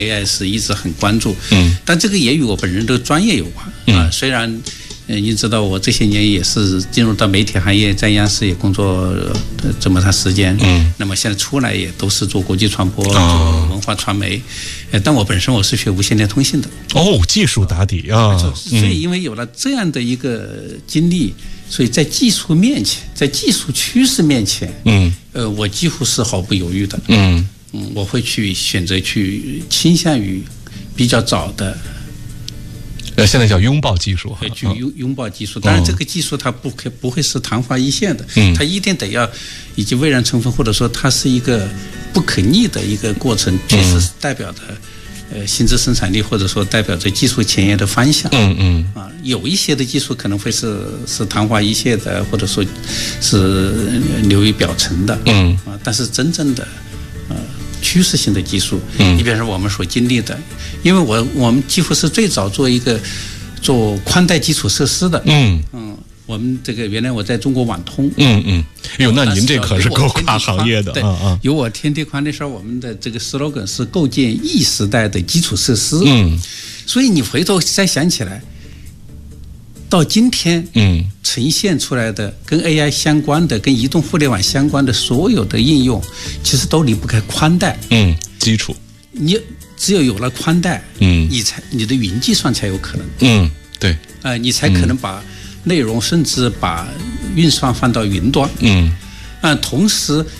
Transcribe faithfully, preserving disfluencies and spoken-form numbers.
A I 是一直很关注， 嗯， 但这个也与我本人的专业有关啊。虽然，呃，你知道我这些年也是进入到媒体行业，在央视也工作这么长时间，嗯，那么现在出来也都是做国际传播、做文化传媒，呃，但我本身我是学无线电通信的， 哦，技术打底啊， 所以因为有了这样的一个经历，所以在技术面前，在技术趋势面前，嗯，呃，我几乎是毫不犹豫的，嗯。嗯，我会去选择去倾向于比较早的， 呃，现在叫拥抱技术， 去拥拥抱技术。当然，这个技术它不可不会是昙花一现的，嗯，它一定得要以及微然成分，或者说它是一个不可逆的一个过程，确实是代表着呃薪资生产力，或者说代表着技术前沿的方向。嗯嗯啊，有一些的技术可能会是是昙花一现的，或者说是流于表层的。嗯啊，但是真正的呃。趋势性的技术，嗯，你比如说我们所经历的，因为我我们几乎是最早做一个做宽带基础设施的，嗯嗯，我们这个原来我在中国网通， 嗯嗯，哟，那您这可是够跨行业的， 对，有我天地宽的时候，我们的这个 slogan 是构建 E 时代的基础设施，嗯，所以你回头再想起来。到今天，嗯，呈现出来的跟 A I 相关的、跟移动互联网相关的所有的应用，其实都离不开宽带， 嗯，基础。 你只有有了宽带，嗯，你才你的云计算才有可能， 嗯，对， 呃，你才可能把内容甚至把运算放到云端，嗯，啊，同时